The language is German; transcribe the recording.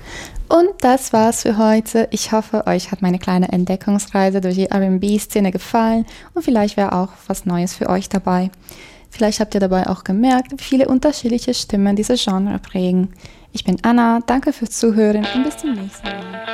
Und das war's für heute. Ich hoffe, euch hat meine kleine Entdeckungsreise durch die R&B-Szene gefallen und vielleicht wäre auch was Neues für euch dabei. Vielleicht habt ihr dabei auch gemerkt, wie viele unterschiedliche Stimmen diese Genre prägen. Ich bin Anna, danke fürs Zuhören und bis zum nächsten Mal.